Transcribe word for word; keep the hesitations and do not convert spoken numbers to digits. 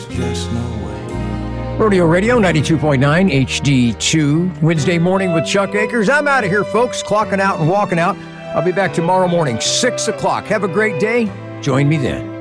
There's just no way. Rodeo Radio ninety-two point nine H D two. Wednesday morning with Chuck Akers. I'm out of here, folks. Clocking out and walking out. I'll be back tomorrow morning, six o'clock. Have a great day. Join me then.